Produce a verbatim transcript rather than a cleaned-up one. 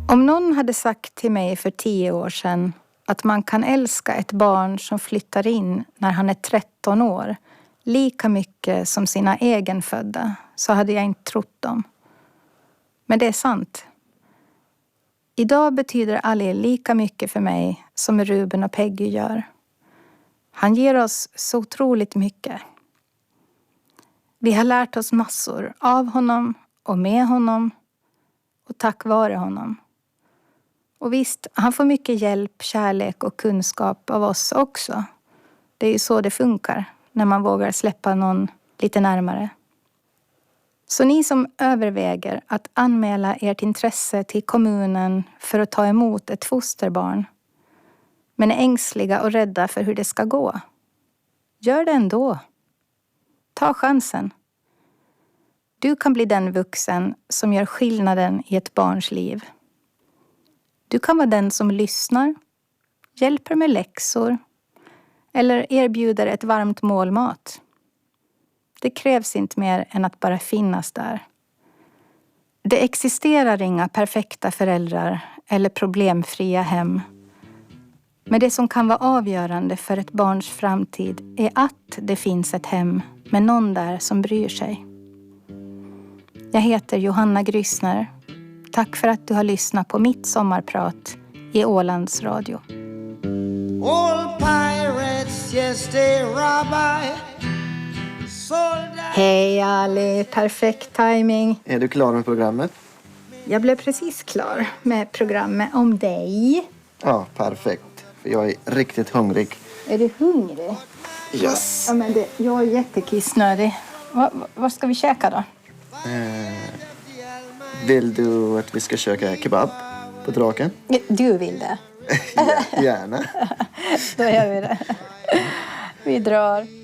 Om någon hade sagt till mig för tio år sedan att man kan älska ett barn som flyttar in när han är tretton år lika mycket som sina egenfödda, så hade jag inte trott dem. Men det är sant. Idag betyder Ali lika mycket för mig som Ruben och Peggy gör. Han ger oss så otroligt mycket. Vi har lärt oss massor av honom och med honom och tack vare honom. Och visst, han får mycket hjälp, kärlek och kunskap av oss också. Det är ju så det funkar när man vågar släppa någon lite närmare. Så ni som överväger att anmäla ert intresse till kommunen för att ta emot ett fosterbarn, men är ängsliga och rädda för hur det ska gå, gör det ändå. Ta chansen. Du kan bli den vuxen som gör skillnaden i ett barns liv. Du kan vara den som lyssnar, hjälper med läxor eller erbjuder ett varmt målmat. Det krävs inte mer än att bara finnas där. Det existerar inga perfekta föräldrar eller problemfria hem. Men det som kan vara avgörande för ett barns framtid är att det finns ett hem med någon där som bryr sig. Jag heter Johanna Grissner. Tack för att du har lyssnat på mitt sommarprat i Ålands Radio. All pirates, yes they rabbi. Hej Ali, perfekt timing. Är du klar med programmet? Jag blev precis klar med programmet om dig. Ja, perfekt. För jag är riktigt hungrig. Är du hungrig? Yes. Ja, men det, jag är jättekissnödig. Va, va, vad ska vi käka då? Eh, vill du att vi ska käka kebab på Draken? Du vill det? Ja, gärna. Då gör vi det. Vi drar.